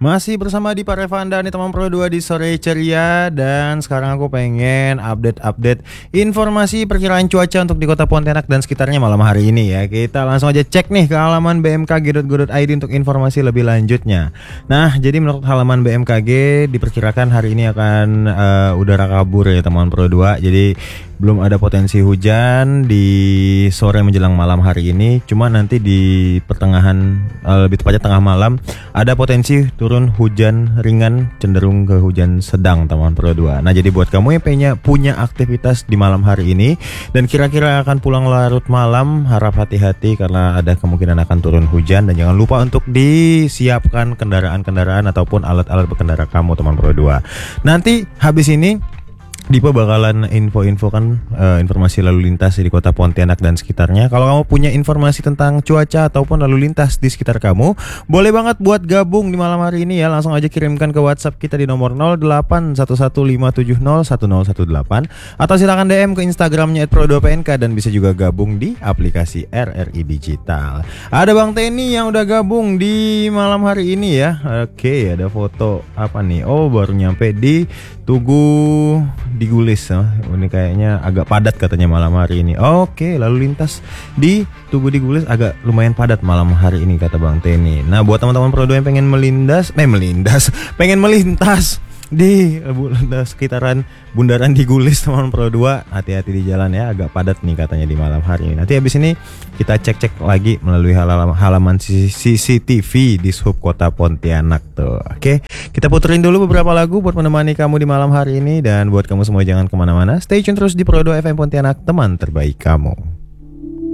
Masih bersama di Parevanda nih teman Pro 2 di sore ceria. Dan sekarang aku pengen update informasi perkiraan cuaca untuk di kota Pontianak dan sekitarnya malam hari ini ya. Kita langsung aja cek nih ke halaman bmkg.go.id untuk informasi lebih lanjutnya. Nah, jadi menurut halaman BMKG diperkirakan hari ini akan udara kabur ya teman Pro 2. Jadi belum ada potensi hujan di sore menjelang malam hari ini. Cuma nanti di pertengahan, lebih tepatnya tengah malam, ada potensi turun hujan ringan cenderung ke hujan sedang teman Pro 2. Nah, jadi buat kamu yang punya aktivitas di malam hari ini dan kira-kira akan pulang larut malam, harap hati-hati karena ada kemungkinan akan turun hujan. Dan jangan lupa untuk disiapkan kendaraan-kendaraan ataupun alat-alat berkendara kamu teman Pro 2. Nanti habis ini Dipo bakalan infokan informasi lalu lintas di kota Pontianak dan sekitarnya. Kalau kamu punya informasi tentang cuaca ataupun lalu lintas di sekitar kamu, boleh banget buat gabung di malam hari ini ya. Langsung aja kirimkan ke WhatsApp kita di nomor 081157010018 atau silakan DM ke Instagramnya @pro2pnk dan bisa juga gabung di aplikasi RRI Digital. Ada Bang Teni yang udah gabung di malam hari ini ya. Oke, ada foto apa nih? Oh, baru nyampe di Tugu Digulis. Ini kayaknya agak padat katanya malam hari ini. Oke, lalu lintas di Tugu Digulis agak lumayan padat malam hari ini kata Bang Teni. Nah, buat teman-teman Pro 2 yang pengen pengen melintas di sekitaran Bundaran Digulis teman Pro 2, hati-hati di jalan ya, agak padat nih katanya di malam hari ini. Nanti habis ini kita cek-cek lagi melalui halaman CCTV di Sub Kota Pontianak tuh. Oke, kita puterin dulu beberapa lagu buat menemani kamu di malam hari ini. Dan buat kamu semua jangan kemana-mana, stay tune terus di Pro 2 FM Pontianak, teman terbaik kamu.